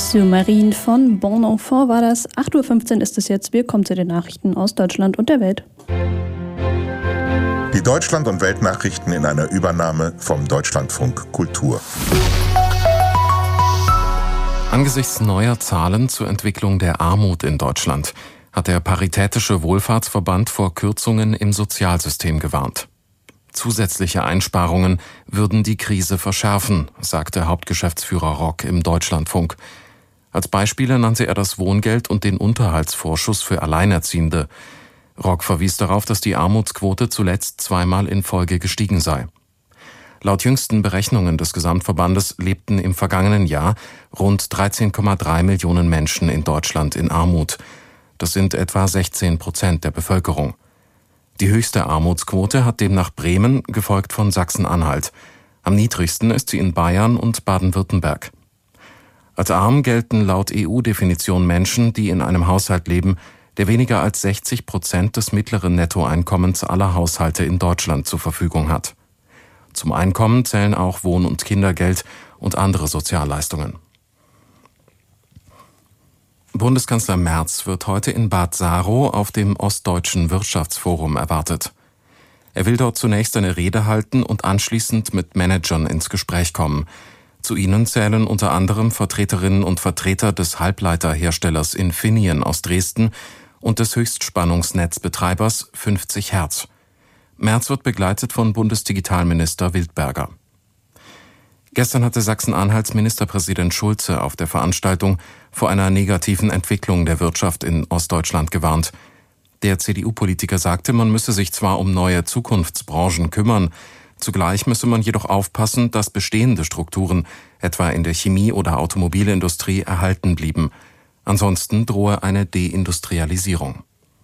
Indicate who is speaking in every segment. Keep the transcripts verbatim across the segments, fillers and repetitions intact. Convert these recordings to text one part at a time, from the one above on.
Speaker 1: Soumarin von Bon Enfant war das. acht Uhr fünfzehn ist es jetzt. Wir kommen zu den Nachrichten aus Deutschland und der Welt.
Speaker 2: Die Deutschland- und Weltnachrichten in einer Übernahme vom Deutschlandfunk Kultur.
Speaker 3: Angesichts neuer Zahlen zur Entwicklung der Armut in Deutschland hat der Paritätische Wohlfahrtsverband vor Kürzungen im Sozialsystem gewarnt. Zusätzliche Einsparungen würden die Krise verschärfen, sagte Hauptgeschäftsführer Rock im Deutschlandfunk. Als Beispiele nannte er das Wohngeld und den Unterhaltsvorschuss für Alleinerziehende. Rock verwies darauf, dass die Armutsquote zuletzt zweimal in Folge gestiegen sei. Laut jüngsten Berechnungen des Gesamtverbandes lebten im vergangenen Jahr rund dreizehn Komma drei Millionen Menschen in Deutschland in Armut. Das sind etwa sechzehn Prozent der Bevölkerung. Die höchste Armutsquote hat demnach Bremen, gefolgt von Sachsen-Anhalt. Am niedrigsten ist sie in Bayern und Baden-Württemberg. Als arm gelten laut E U-Definition Menschen, die in einem Haushalt leben, der weniger als sechzig Prozent des mittleren Nettoeinkommens aller Haushalte in Deutschland zur Verfügung hat. Zum Einkommen zählen auch Wohn- und Kindergeld und andere Sozialleistungen. Bundeskanzler Merz wird heute in Bad Saro auf dem Ostdeutschen Wirtschaftsforum erwartet. Er will dort zunächst eine Rede halten und anschließend mit Managern ins Gespräch kommen. Zu ihnen zählen unter anderem Vertreterinnen und Vertreter des Halbleiterherstellers Infineon aus Dresden und des Höchstspannungsnetzbetreibers fünfzig Hertz. Merz wird begleitet von Bundesdigitalminister Wildberger. Gestern hatte Sachsen-Anhalts Ministerpräsident Schulze auf der Veranstaltung vor einer negativen Entwicklung der Wirtschaft in Ostdeutschland gewarnt. Der C D U-Politiker sagte, man müsse sich zwar um neue Zukunftsbranchen kümmern, zugleich müsse man jedoch aufpassen, dass bestehende Strukturen, etwa in der Chemie- oder Automobilindustrie, erhalten blieben. Ansonsten drohe eine Deindustrialisierung.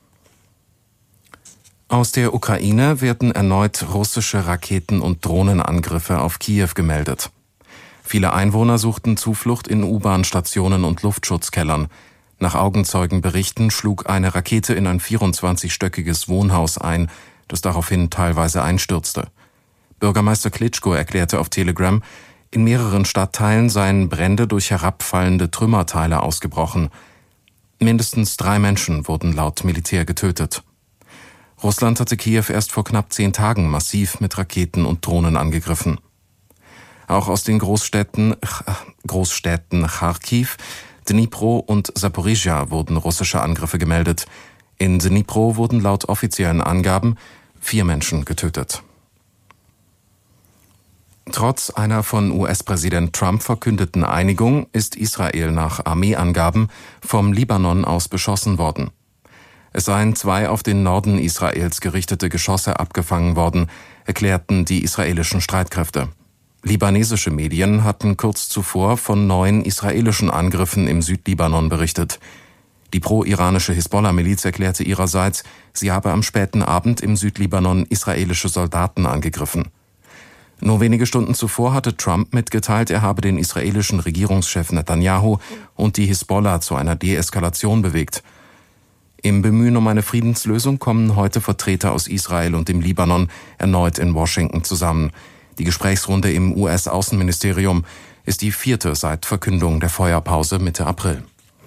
Speaker 3: Aus der Ukraine werden erneut russische Raketen- und Drohnenangriffe auf Kiew gemeldet. Viele Einwohner suchten Zuflucht in U-Bahn-Stationen und Luftschutzkellern. Nach Augenzeugenberichten schlug eine Rakete in ein vierundzwanzigstöckiges Wohnhaus ein, das daraufhin teilweise einstürzte. Bürgermeister Klitschko erklärte auf Telegram, in mehreren Stadtteilen seien Brände durch herabfallende Trümmerteile ausgebrochen. Mindestens drei Menschen wurden laut Militär getötet. Russland hatte Kiew erst vor knapp zehn Tagen massiv mit Raketen und Drohnen angegriffen. Auch aus den Großstädten, Großstädten Charkiw, Dnipro und Saporizhia wurden russische Angriffe gemeldet. In Dnipro wurden laut offiziellen Angaben vier Menschen getötet. Trotz einer von U S-Präsident Trump verkündeten Einigung ist Israel nach Armeeangaben vom Libanon aus beschossen worden. Es seien zwei auf den Norden Israels gerichtete Geschosse abgefangen worden, erklärten die israelischen Streitkräfte. Libanesische Medien hatten kurz zuvor von neun israelischen Angriffen im Südlibanon berichtet. Die pro-iranische Hisbollah-Miliz erklärte ihrerseits, sie habe am späten Abend im Südlibanon israelische Soldaten angegriffen. Nur wenige Stunden zuvor hatte Trump mitgeteilt, er habe den israelischen Regierungschef Netanyahu und die Hisbollah zu einer Deeskalation bewegt. Im Bemühen um eine Friedenslösung kommen heute Vertreter aus Israel und dem Libanon erneut in Washington zusammen. Die Gesprächsrunde im U S-Außenministerium ist die vierte seit Verkündung der Feuerpause Mitte April.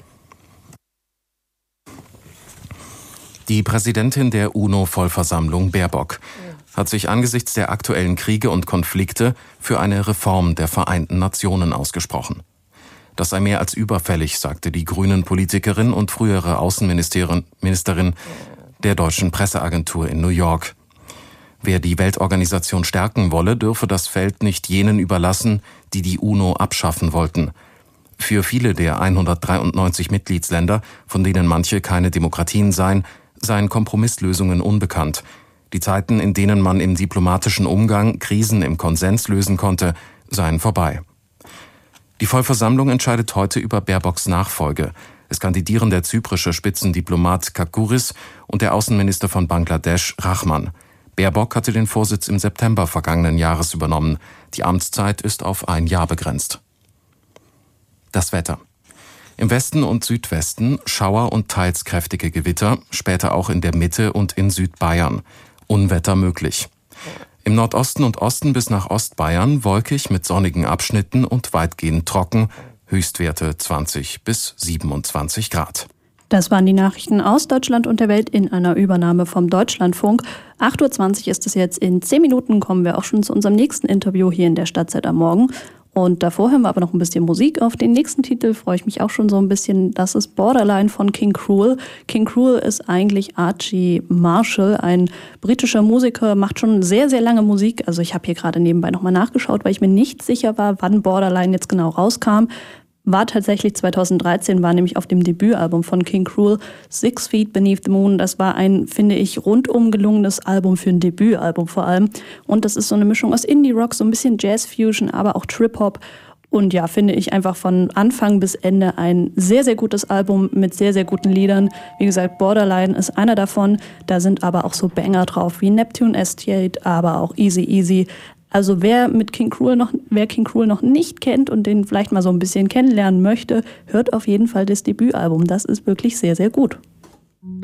Speaker 3: Die Präsidentin der UNO-Vollversammlung Baerbock hat sich angesichts der aktuellen Kriege und Konflikte für eine Reform der Vereinten Nationen ausgesprochen. Das sei mehr als überfällig, sagte die Grünen-Politikerin und frühere Außenministerin Ministerin der deutschen Presseagentur in New York. Wer die Weltorganisation stärken wolle, dürfe das Feld nicht jenen überlassen, die die UNO abschaffen wollten. Für viele der hundertdreiundneunzig Mitgliedsländer, von denen manche keine Demokratien seien, seien Kompromisslösungen unbekannt. Die Zeiten, in denen man im diplomatischen Umgang Krisen im Konsens lösen konnte, seien vorbei. Die Vollversammlung entscheidet heute über Baerbocks Nachfolge. Es kandidieren der zyprische Spitzendiplomat Kakouris und der Außenminister von Bangladesch Rahman. Baerbock hatte den Vorsitz im September vergangenen Jahres übernommen. Die Amtszeit ist auf ein Jahr begrenzt. Das Wetter. Im Westen und Südwesten Schauer und teils kräftige Gewitter, später auch in der Mitte und in Südbayern. Unwetter möglich. Im Nordosten und Osten bis nach Ostbayern wolkig mit sonnigen Abschnitten und weitgehend trocken, Höchstwerte zwanzig bis siebenundzwanzig Grad.
Speaker 1: Das waren die Nachrichten aus Deutschland und der Welt in einer Übernahme vom Deutschlandfunk. acht Uhr zwanzig ist es jetzt. In zehn Minuten kommen wir auch schon zu unserem nächsten Interview hier in der Stadtzeit am Morgen. Und davor hören wir aber noch ein bisschen Musik. Auf den nächsten Titel freue ich mich auch schon so ein bisschen. Das ist Borderline von King Krule. King Krule ist eigentlich Archie Marshall, ein britischer Musiker, macht schon sehr, sehr lange Musik. Also ich habe hier gerade nebenbei nochmal nachgeschaut, weil ich mir nicht sicher war, wann Borderline jetzt genau rauskam. War tatsächlich zweitausenddreizehn, war nämlich auf dem Debütalbum von King Krule, Six Feet Beneath the Moon. Das war ein, finde ich, rundum gelungenes Album für ein Debütalbum vor allem. Und das ist so eine Mischung aus Indie-Rock, so ein bisschen Jazz-Fusion, aber auch Trip-Hop. Und ja, finde ich einfach von Anfang bis Ende ein sehr, sehr gutes Album mit sehr, sehr guten Liedern. Wie gesagt, Borderline ist einer davon. Da sind aber auch so Banger drauf wie Neptune Estate, aber auch Easy Easy. Also wer mit King Krule noch, wer King Krule noch nicht kennt und den vielleicht mal so ein bisschen kennenlernen möchte, hört auf jeden Fall das Debütalbum. Das ist wirklich sehr, sehr gut.